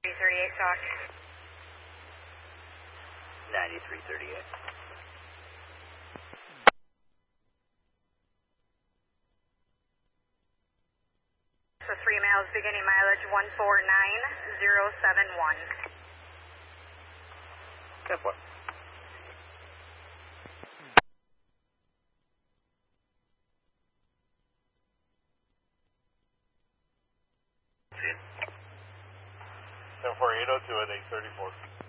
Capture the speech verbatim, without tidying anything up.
thirty-eight, talk. ninety-three thirty-eight. So three miles, beginning mileage one four nine zero seven one. ten four. ten four eight oh two at eight thirty-four.